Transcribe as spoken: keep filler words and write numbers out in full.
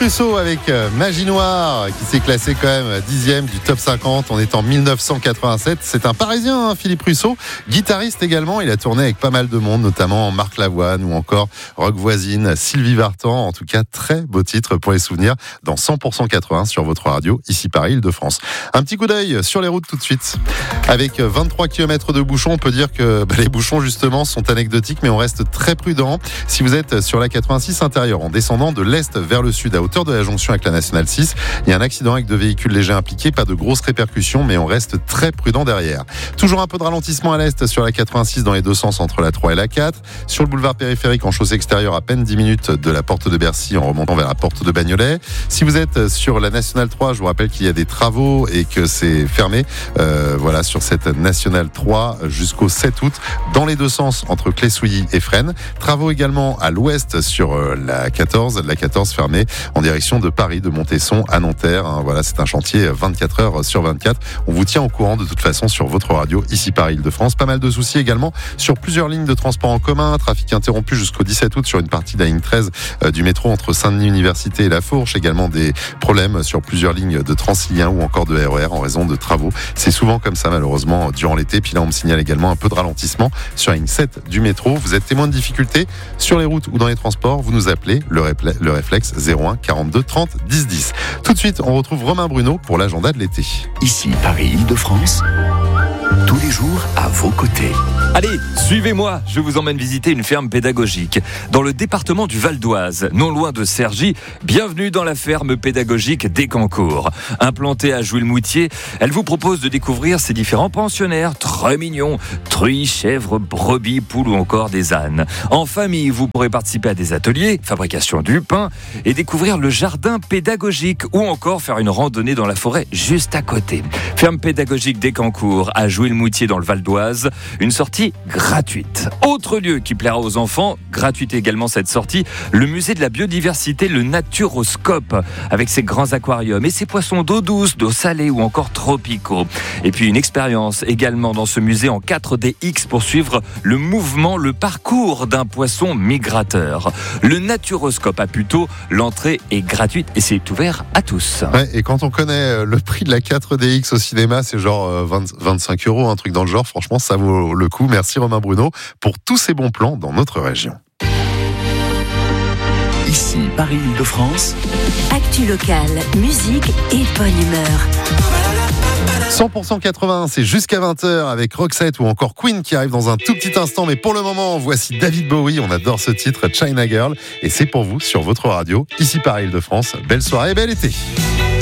Russo avec Magie Noire qui s'est classé quand même dixième du top cinquante. On est en dix-neuf cent quatre-vingt-sept. C'est un Parisien, hein, Philippe Russo, guitariste également. Il a tourné avec pas mal de monde, notamment Marc Lavoine ou encore Rock Voisine, Sylvie Vartan. En tout cas, très beau titre pour les souvenirs dans cent pour cent quatre-vingts sur votre radio, ici Paris, Île-de-France. Un petit coup d'œil sur les routes tout de suite. Avec vingt-trois kilomètres de bouchons, on peut dire que bah, les bouchons justement sont anecdotiques, mais on reste très prudent. Si vous êtes sur la quatre-vingt-six intérieure en descendant de l'est vers le sud à hauteur de la jonction avec la nationale six, il y a un accident avec deux véhicules légers impliqués, pas de grosses répercussions, mais on reste très prudent derrière. Toujours un peu de ralentissement à l'est sur la quatre-vingt-six dans les deux sens entre la trois et la quatre. Sur le boulevard périphérique en chaussée extérieure, à peine dix minutes de la porte de Bercy en remontant vers la porte de Bagnolet. Si vous êtes sur la nationale trois, je vous rappelle qu'il y a des travaux et que c'est fermé. Euh, voilà, sur cette nationale trois jusqu'au sept août dans les deux sens entre Clé-Souilly et Fresnes. Travaux également à l'ouest sur la quatorze, la quatorze fermée en direction de Paris, de Montesson à Nanterre. Voilà, c'est un chantier vingt-quatre heures sur vingt-quatre. On vous tient au courant de toute façon sur votre radio, ici Paris, Île-de-France. Pas mal de soucis également sur plusieurs lignes de transport en commun. Trafic interrompu jusqu'au dix-sept août sur une partie de la ligne treize euh, du métro entre Saint-Denis Université et La Fourche. Également des problèmes sur plusieurs lignes de Transilien ou encore de R E R en raison de travaux. C'est souvent comme ça malheureusement durant l'été. Puis là, on me signale également un peu de ralentissement sur la ligne sept du métro. Vous êtes témoin de difficultés sur les routes ou dans les transports, vous nous appelez le, réflexe, le réflexe zéro un quarante-deux trente dix dix. Tout de suite, on retrouve Romain Bruno pour l'agenda de l'été. Ici Paris, Île-de-France, tous les jours à vos côtés. Allez, suivez-moi, je vous emmène visiter une ferme pédagogique dans le département du Val d'Oise, non loin de Cergy. Bienvenue dans la ferme pédagogique d'Écancourt. Implantée à Jouy-le-Moutier, elle vous propose de découvrir ses différents pensionnaires très mignons, truies, chèvres, brebis, poules ou encore des ânes. En famille, vous pourrez participer à des ateliers, fabrication du pain et découvrir le jardin pédagogique ou encore faire une randonnée dans la forêt juste à côté. Ferme pédagogique d'Écancourt à Jouy-le-Moutier dans le Val d'Oise, une sortie gratuite. Autre lieu qui plaira aux enfants, gratuite également cette sortie, le musée de la biodiversité, le Naturoscope, avec ses grands aquariums et ses poissons d'eau douce, d'eau salée ou encore tropicaux. Et puis une expérience également dans ce musée en quatre D X pour suivre le mouvement, le parcours d'un poisson migrateur. Le Naturoscope à Puteaux, l'entrée est gratuite et c'est ouvert à tous. Ouais, et quand on connaît le prix de la quatre D X au cinéma, c'est genre vingt, vingt-cinq euros, un truc dans le genre, franchement ça vaut le coup. Merci Romain Bruno pour tous ces bons plans dans notre région. Ici Paris, Île-de-France. Actu locale, musique et bonne humeur. cent pour cent quatre-vingts, c'est jusqu'à vingt heures avec Roxette ou encore Queen qui arrive dans un tout petit instant. Mais pour le moment, voici David Bowie. On adore ce titre, China Girl. Et c'est pour vous sur votre radio, ici Paris, Île-de-France. Belle soirée et bel été.